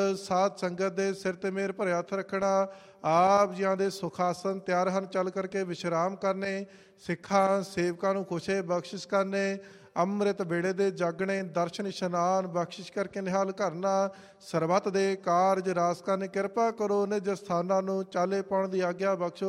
ਸਾਧ ਸੰਗਤ ਦੇ ਸਿਰ ਤੇ ਮੇਰ ਭਰਿਆ ਹੱਥ ਰੱਖਣਾ। ਆਪ ਜੀਆਂ ਦੇ ਸੁਖਾਸਨ ਤਿਆਰ ਹਨ, ਚੱਲ ਕਰਕੇ ਵਿਸ਼ਰਾਮ ਕਰਨੇ। ਸਿੱਖਾਂ ਸੇਵਕਾਂ ਨੂੰ ਖੁਸ਼ੇ ਬਖਸ਼ਿਸ਼ ਕਰਨੇ। ਅੰਮ੍ਰਿਤ ਵੇੜੇ ਦੇ ਜਾਗਣੇ, ਦਰਸ਼ਨ ਇਸ਼ਨਾਨ ਬਖਸ਼ਿਸ਼ ਕਰਕੇ ਨਿਹਾਲ ਕਰਨਾ। ਸਰਬੱਤ ਦੇ ਕਾਰਜ ਰਾਸ ਕਰਨੇ, ਕਿਰਪਾ ਕਰੋ ਨਿਜ ਸਥਾਨਾਂ ਨੂੰ ਚਾਲੇ ਪਾਉਣ ਦੀ ਆਗਿਆ ਬਖਸ਼ੋ।